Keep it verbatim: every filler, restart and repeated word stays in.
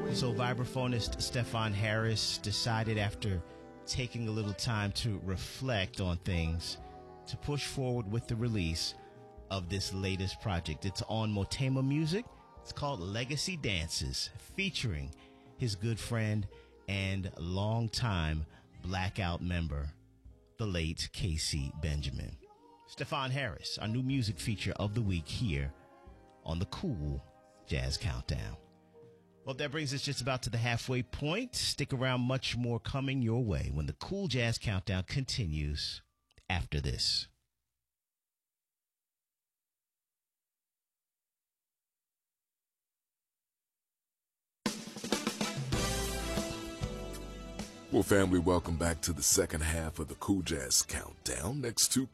So vibraphonist Stefan Harris decided after taking a little time to reflect on things to push forward with the release of this latest project. It's on Motema Music. It's called Legacy Dances, featuring his good friend and longtime Blackout member, the late Casey Benjamin. Stefan Harris, our new music feature of the week here on the Cool Jazz Countdown. Well, that brings us just about to the halfway point. Stick around, much more coming your way when the Cool Jazz Countdown continues after this. Well, family, welcome back to the second half of the Cool Jazz Countdown. Next two